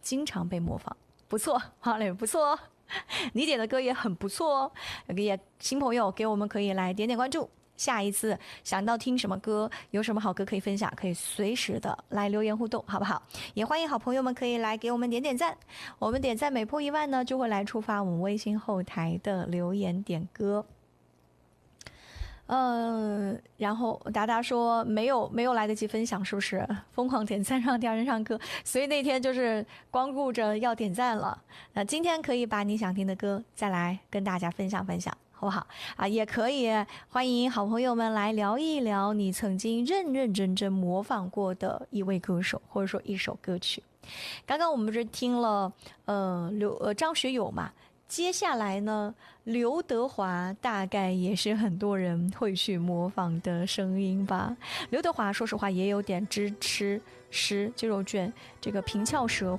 经常被模仿。不错，好嘞，不错哦。你点的歌也很不错哦。有个新朋友给我们可以来点点关注。下一次想到听什么歌，有什么好歌可以分享，可以随时的来留言互动，好不好？也欢迎好朋友们可以来给我们点点赞，我们点赞每破1万呢，就会来触发我们微信后台的留言点歌。然后达达说没有来得及分享，是不是疯狂点赞让第二人唱歌？所以那天就是光顾着要点赞了。那今天可以把你想听的歌再来跟大家分享分享，好不好啊？也可以欢迎好朋友们来聊一聊你曾经认认真真模仿过的一位歌手，或者说一首歌曲。刚刚我们这听了张学友嘛。接下来呢，刘德华大概也是很多人会去模仿的声音吧。刘德华说实话也有点鸡肉卷这个平翘舌